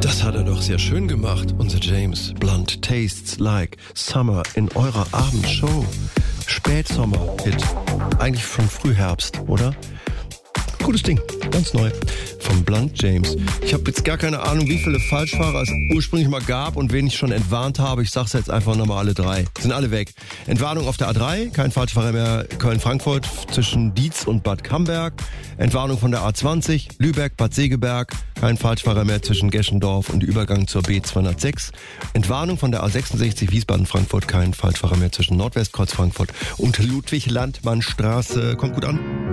Das hat er doch sehr schön gemacht, unser James Blunt. Tastes like Summer in eurer Abendshow. Spätsommer-Hit. Eigentlich schon Frühherbst, oder? Gutes Ding, ganz neu. Vom Blunt James. Ich habe jetzt gar keine Ahnung, wie viele Falschfahrer es ursprünglich mal gab und wen ich schon entwarnt habe. Ich sag's jetzt einfach nochmal alle drei. Sind alle weg. Entwarnung auf der A3, kein Falschfahrer mehr Köln-Frankfurt zwischen Dietz und Bad Camberg. Entwarnung von der A20, Lübeck, Bad Segeberg, kein Falschfahrer mehr zwischen Geschendorf und Übergang zur B206. Entwarnung von der A66, Wiesbaden-Frankfurt, kein Falschfahrer mehr zwischen Nordwestkreuz Frankfurt und Ludwig-Landmann-Straße. Kommt gut an.